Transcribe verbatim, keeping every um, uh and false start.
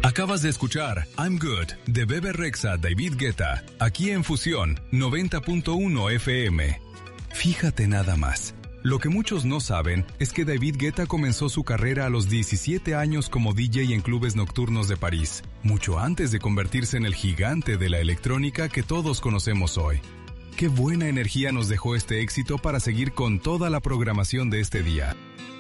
Acabas de escuchar I'm Good de Bebe Rexha David Guetta, aquí en Fusión noventa punto uno F M. Fíjate nada más. Lo que muchos no saben es que David Guetta comenzó su carrera a los diecisiete años como D J en clubes nocturnos de París, mucho antes de convertirse en el gigante de la electrónica que todos conocemos hoy. Qué buena energía nos dejó este éxito para seguir con toda la programación de este día.